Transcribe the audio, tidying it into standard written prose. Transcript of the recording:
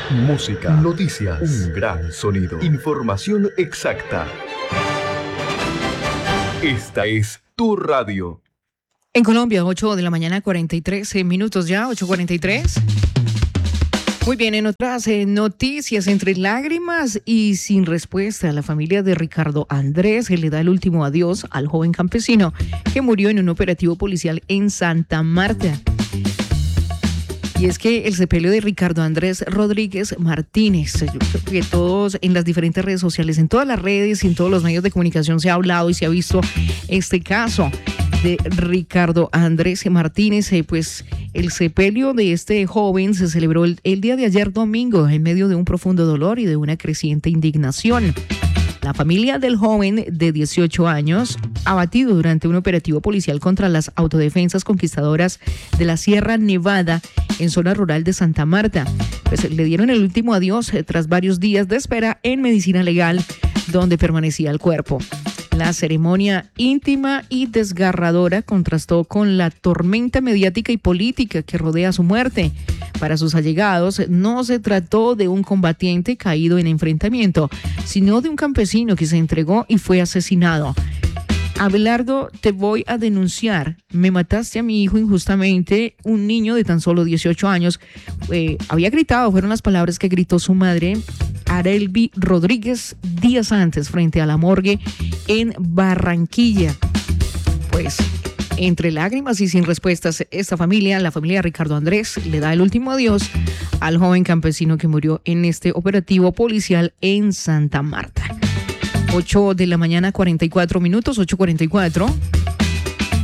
Música, noticias, un gran sonido, información exacta. Esta es tu radio. En Colombia, 8 de la mañana, 43 minutos ya, 8:43. Muy bien, en otras noticias, entre lágrimas y sin respuesta, la familia de Ricardo Andrés le da el último adiós al joven campesino que murió en un operativo policial en Santa Marta. Y es que el sepelio de Ricardo Andrés Rodríguez Martínez, yo creo que todos en las diferentes redes sociales, en todas las redes y en todos los medios de comunicación se ha hablado y se ha visto este caso de Ricardo Andrés Martínez. Pues el sepelio de este joven se celebró el día de ayer domingo en medio de un profundo dolor y de una creciente indignación. La familia del joven de 18 años, abatido durante un operativo policial contra las autodefensas conquistadoras de la Sierra Nevada en zona rural de Santa Marta, pues le dieron el último adiós tras varios días de espera en medicina legal donde permanecía el cuerpo. La ceremonia íntima y desgarradora contrastó con la tormenta mediática y política que rodea su muerte. Para sus allegados, no se trató de un combatiente caído en enfrentamiento, sino de un campesino que se entregó y fue asesinado. Abelardo, te voy a denunciar. Me mataste a mi hijo injustamente. Un niño de tan solo 18 años había gritado, fueron las palabras que gritó su madre, Arelvi Rodríguez, días antes frente a la morgue en Barranquilla. Pues, entre lágrimas y sin respuestas, esta familia, la familia de Ricardo Andrés, le da el último adiós al joven campesino que murió en este operativo policial en Santa Marta. 8 de la mañana, 44 minutos, 8:44.